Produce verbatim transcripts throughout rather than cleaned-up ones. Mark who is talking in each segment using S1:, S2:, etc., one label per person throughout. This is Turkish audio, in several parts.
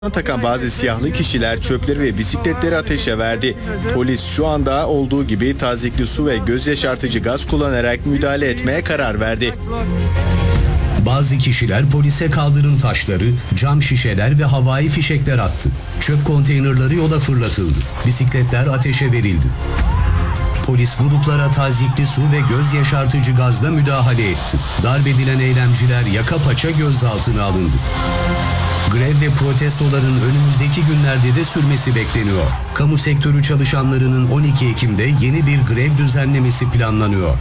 S1: takan bazı siyahlı kişiler çöpleri ve bisikletleri ateşe verdi. Polis şu anda olduğu gibi tazyikli su ve göz yaşartıcı gaz kullanarak müdahale etmeye karar verdi.
S2: Bazı kişiler polise kaldırım taşları, cam şişeler ve havai fişekler attı. Çöp konteynerleri yola fırlatıldı. Bisikletler ateşe verildi. Polis gruplara tazyikli su ve göz yaşartıcı gazla müdahale etti. Darp edilen eylemciler yaka paça gözaltına alındı. Grev ve protestoların önümüzdeki günlerde de sürmesi bekleniyor. Kamu sektörü çalışanlarının on iki Ekim'de yeni bir grev düzenlemesi planlanıyor.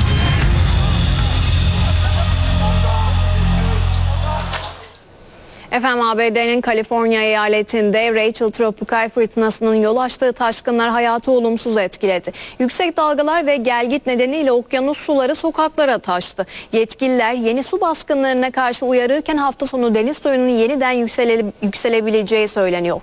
S3: Efendim A B D'nin Kaliforniya eyaletinde Rachel tropikal fırtınasının yol açtığı taşkınlar hayatı olumsuz etkiledi. Yüksek dalgalar ve gelgit nedeniyle okyanus suları sokaklara taştı. Yetkililer yeni su baskınlarına karşı uyarırken hafta sonu deniz suyunun yeniden yüksele, yükselebileceği söyleniyor.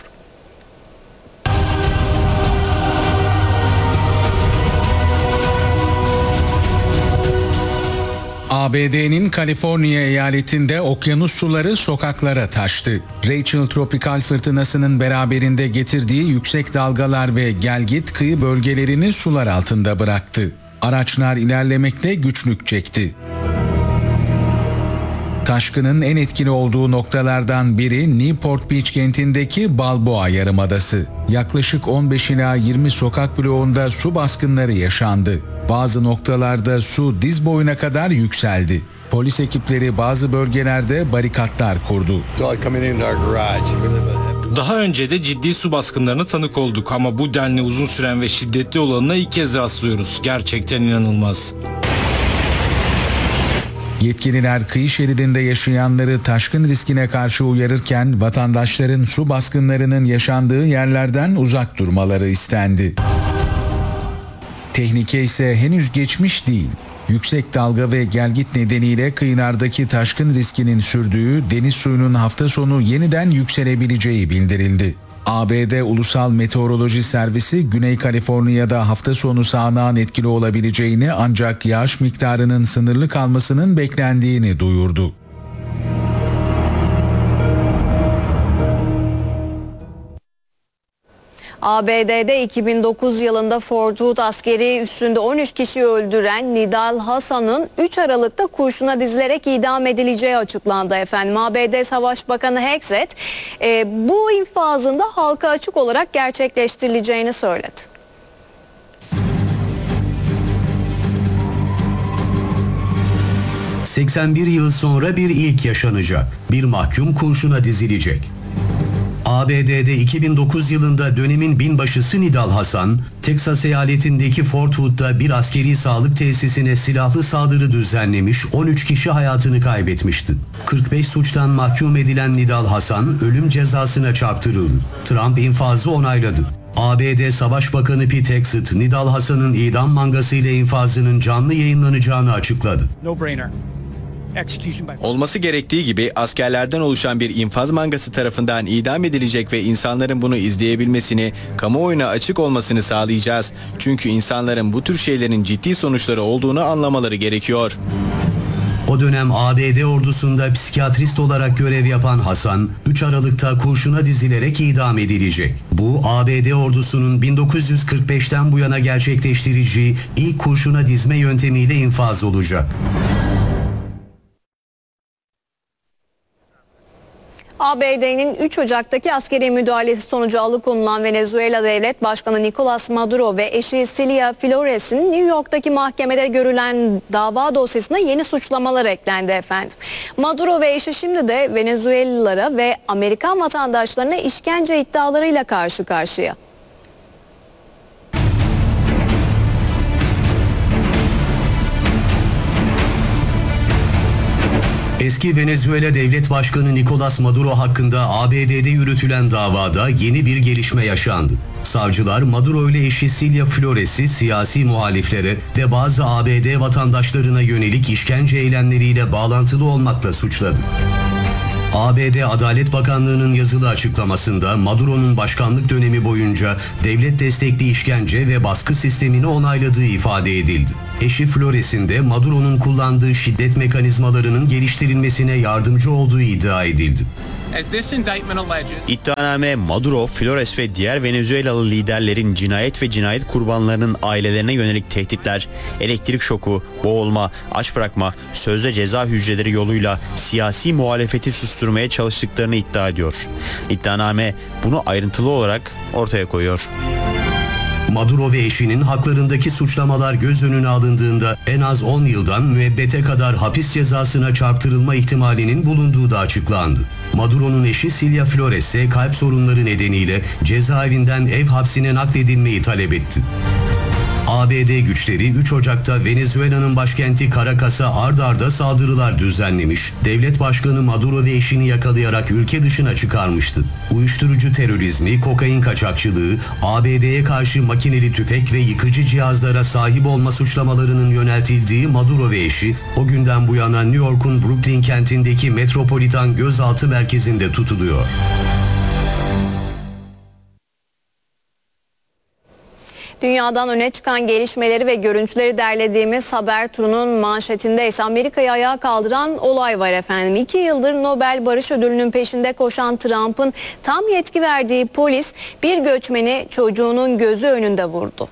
S4: A B D'nin Kaliforniya eyaletinde okyanus suları sokaklara taştı. Rachel tropikal fırtınasının beraberinde getirdiği yüksek dalgalar ve gelgit kıyı bölgelerini sular altında bıraktı. Araçlar ilerlemekte güçlük çekti. Taşkının en etkili olduğu noktalardan biri Newport Beach kentindeki Balboa Yarımadası. Yaklaşık on beş ila yirmi sokak bloğunda su baskınları yaşandı. Bazı noktalarda su diz boyuna kadar yükseldi. Polis ekipleri bazı bölgelerde barikatlar kurdu.
S5: Daha önce de ciddi su baskınlarına tanık olduk ama bu denli uzun süren ve şiddetli olanına ilk kez rastlıyoruz. Gerçekten inanılmaz.
S4: Yetkililer kıyı şeridinde yaşayanları taşkın riskine karşı uyarırken vatandaşların su baskınlarının yaşandığı yerlerden uzak durmaları istendi. Tehlike ise henüz geçmiş değil. Yüksek dalga ve gelgit nedeniyle kıyılardaki taşkın riskinin sürdüğü deniz suyunun hafta sonu yeniden yükselebileceği bildirildi. A B D Ulusal Meteoroloji Servisi Güney Kaliforniya'da hafta sonu sağanağın etkili olabileceğini ancak yağış miktarının sınırlı kalmasının beklendiğini duyurdu.
S3: A B D'de iki bin dokuz yılında Fort Hood askeri üssünde on üç kişiyi öldüren Nidal Hasan'ın üç Aralık'ta kurşuna dizilerek idam edileceği açıklandı efendim. A B D Savaş Bakanı Hexet e, bu infazın da halka açık olarak gerçekleştirileceğini söyledi.
S2: seksen bir yıl sonra bir ilk yaşanacak. Bir mahkum kurşuna dizilecek. A B D'de iki bin dokuz yılında dönemin binbaşısı Nidal Hasan, Teksas eyaletindeki Fort Hood'da bir askeri sağlık tesisine silahlı saldırı düzenlemiş, on üç kişi hayatını kaybetmişti. kırk beş suçtan mahkum edilen Nidal Hasan ölüm cezasına çarptırıldı. Trump infazı onayladı. A B D Savaş Bakanı Pete Hegseth, Nidal Hasan'ın idam mangası ile infazının canlı yayınlanacağını açıkladı.
S6: No brainer.
S1: Olması gerektiği gibi askerlerden oluşan bir infaz mangası tarafından idam edilecek ve insanların bunu izleyebilmesini, kamuoyuna açık olmasını sağlayacağız. Çünkü insanların bu tür şeylerin ciddi sonuçları olduğunu anlamaları gerekiyor.
S2: O dönem A B D ordusunda psikiyatrist olarak görev yapan Hasan, üç Aralık'ta kurşuna dizilerek idam edilecek. Bu A B D ordusunun bin dokuz yüz kırk beşten bu yana gerçekleştireceği ilk kurşuna dizme yöntemiyle infaz olacak.
S3: A B D'nin üç Ocak'taki askeri müdahalesi sonucu alıkonulan Venezuela Devlet Başkanı Nicolas Maduro ve eşi Cilia Flores'in New York'taki mahkemede görülen dava dosyasına yeni suçlamalar eklendi efendim. Maduro ve eşi şimdi de Venezuelalılara ve Amerikan vatandaşlarına işkence iddialarıyla karşı karşıya.
S2: Eski Venezuela Devlet Başkanı Nicolas Maduro hakkında A B D'de yürütülen davada yeni bir gelişme yaşandı. Savcılar Maduro ile eşi Cilia Flores'i siyasi muhaliflere ve bazı A B D vatandaşlarına yönelik işkence eylemleriyle bağlantılı olmakla suçladı. A B D Adalet Bakanlığı'nın yazılı açıklamasında Maduro'nun başkanlık dönemi boyunca devlet destekli işkence ve baskı sistemini onayladığı ifade edildi. Eşi Flores'in de Maduro'nun kullandığı şiddet mekanizmalarının geliştirilmesine yardımcı olduğu iddia edildi.
S6: İddianame Maduro, Flores ve diğer Venezuelalı liderlerin cinayet ve cinayet kurbanlarının ailelerine yönelik tehditler, elektrik şoku, boğulma, aç bırakma, sözde ceza hücreleri yoluyla siyasi muhalefeti susturmaya çalıştıklarını iddia ediyor. İddianame bunu ayrıntılı olarak ortaya koyuyor.
S2: Maduro ve eşinin haklarındaki suçlamalar göz önüne alındığında en az on yıldan müebbete kadar hapis cezasına çarptırılma ihtimalinin bulunduğu da açıklandı. Maduro'nun eşi Silvia Flores ise kalp sorunları nedeniyle cezaevinden ev hapsine nakledilmeyi talep etti. A B D güçleri üç Ocak'ta Venezuela'nın başkenti Caracas'a ard arda saldırılar düzenlemiş, devlet başkanı Maduro ve eşini yakalayarak ülke dışına çıkarmıştı. Uyuşturucu terörizmi, kokain kaçakçılığı, A B D'ye karşı makineli tüfek ve yıkıcı cihazlara sahip olma suçlamalarının yöneltildiği Maduro ve eşi, o günden bu yana New York'un Brooklyn kentindeki Metropolitan Gözaltı Merkezi'nde tutuluyor.
S3: Dünyadan öne çıkan gelişmeleri ve görüntüleri derlediğimiz haber turunun manşetinde ise Amerika'yı ayağa kaldıran olay var efendim. İki yıldır Nobel Barış Ödülü'nün peşinde koşan Trump'ın tam yetki verdiği polis bir göçmeni çocuğunun gözü önünde vurdu.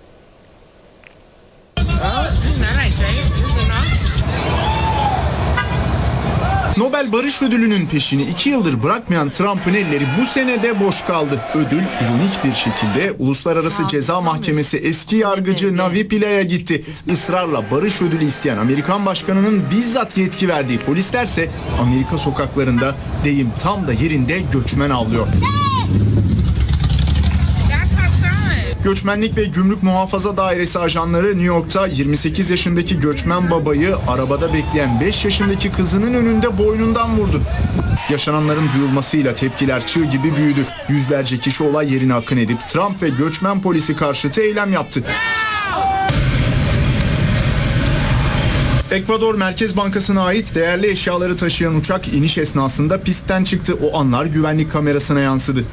S7: Nobel Barış Ödülü'nün peşini iki yıldır bırakmayan Trump'ın elleri bu sene de boş kaldı. Ödül ironik bir şekilde Uluslararası Ceza Mahkemesi eski yargıcı Navi Pillai'ye gitti. Israrla barış ödülü isteyen Amerikan başkanının bizzat yetki verdiği polislerse Amerika sokaklarında deyim tam da yerinde göçmen avlıyor. Göçmenlik ve Gümrük Muhafaza Dairesi ajanları New York'ta yirmi sekiz yaşındaki göçmen babayı arabada bekleyen beş yaşındaki kızının önünde boynundan vurdu. Yaşananların duyulmasıyla tepkiler çığ gibi büyüdü. Yüzlerce kişi olay yerine akın edip Trump ve göçmen polisi karşıtı eylem yaptı. Ekvador Merkez Bankası'na ait değerli eşyaları taşıyan uçak iniş esnasında pistten çıktı. O anlar güvenlik kamerasına yansıdı.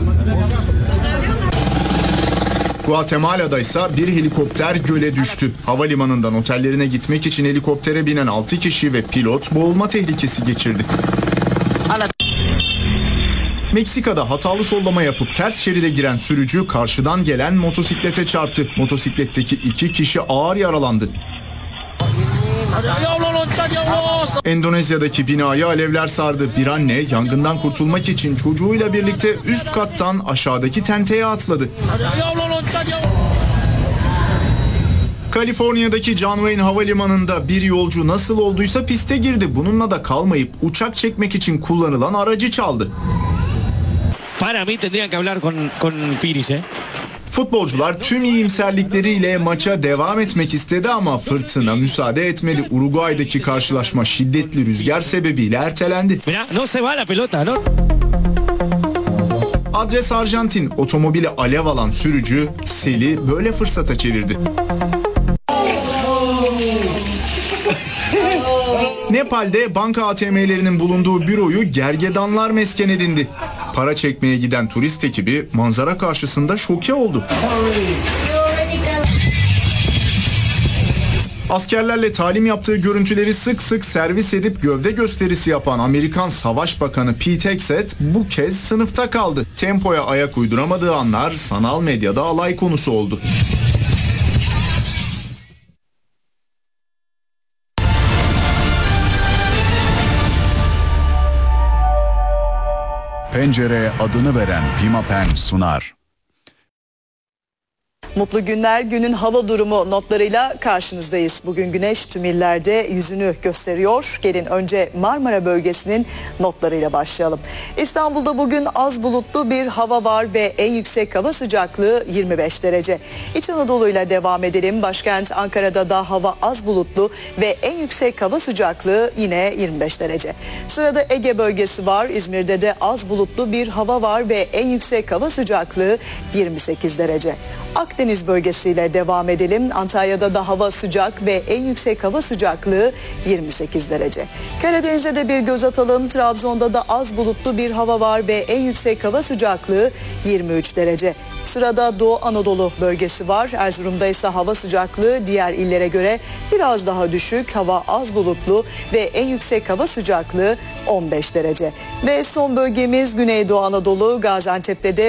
S7: Guatemala'da ise bir helikopter göle düştü. Havalimanından otellerine gitmek için helikoptere binen altı kişi ve pilot boğulma tehlikesi geçirdi. Meksika'da hatalı sollama yapıp ters şeride giren sürücü karşıdan gelen motosiklete çarptı. Motosikletteki iki kişi ağır yaralandı. Endonezya'daki binayı alevler sardı. Bir anne yangından kurtulmak için çocuğuyla birlikte üst kattan aşağıdaki tenteye atladı. Kaliforniya'daki John Wayne Havalimanı'nda bir yolcu nasıl olduysa piste girdi. Bununla da kalmayıp uçak çekmek için kullanılan aracı çaldı.
S8: Para mí tendrían que hablar con con Piris, eh.
S7: Futbolcular tüm iyimserlikleriyle maça devam etmek istedi ama fırtına müsaade etmedi. Uruguay'daki karşılaşma şiddetli rüzgar sebebiyle ertelendi.
S8: Mira, no se va la pelota, no.
S7: Adres Arjantin, otomobili alev alan sürücü seli böyle fırsata çevirdi. Nepal'de banka A T M'lerinin bulunduğu büroyu gergedanlar mesken edindi. Para çekmeye giden turist ekibi manzara karşısında şoke oldu. Askerlerle talim yaptığı görüntüleri sık sık servis edip gövde gösterisi yapan Amerikan Savaş Bakanı Pete Hegseth bu kez sınıfta kaldı. Tempoya ayak uyduramadığı anlar sanal medyada alay konusu oldu.
S9: Pencereye adını veren Pimapen sunar.
S10: Mutlu günler, günün hava durumu notlarıyla karşınızdayız. Bugün güneş tüm illerde yüzünü gösteriyor. Gelin önce Marmara bölgesinin notlarıyla başlayalım. İstanbul'da bugün az bulutlu bir hava var ve en yüksek hava sıcaklığı yirmi beş derece. İç Anadolu ile devam edelim. Başkent Ankara'da da hava az bulutlu ve en yüksek hava sıcaklığı yine yirmi beş derece. Sırada Ege bölgesi var. İzmir'de de az bulutlu bir hava var ve en yüksek hava sıcaklığı yirmi sekiz derece. Akdeniz Akdeniz bölgesiyle devam edelim. Antalya'da da hava sıcak ve en yüksek hava sıcaklığı yirmi sekiz derece. Karadeniz'e de bir göz atalım. Trabzon'da da az bulutlu bir hava var ve en yüksek hava sıcaklığı yirmi üç derece. Sırada Doğu Anadolu bölgesi var. Erzurum'da ise hava sıcaklığı diğer illere göre biraz daha düşük. Hava az bulutlu ve en yüksek hava sıcaklığı on beş derece. Ve son bölgemiz Güneydoğu Anadolu. Gaziantep'te de